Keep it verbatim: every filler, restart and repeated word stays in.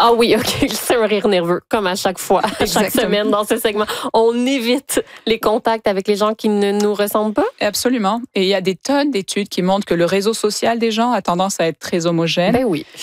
Ah oui, OK, c'est un rire nerveux, comme à chaque fois, à chaque semaine dans ce segment. On évite les contacts avec les gens qui ne nous ressemblent pas? Absolument. Et il y a des tonnes d'études qui montrent que le réseau social des gens a tendance à être très homogène. Ben oui.